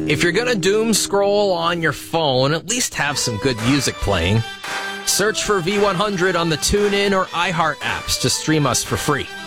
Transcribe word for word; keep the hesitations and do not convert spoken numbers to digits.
If you're gonna doom scroll on your phone, at least have some good music playing. Search for V one hundred on the TuneIn or iHeart apps to stream us for free.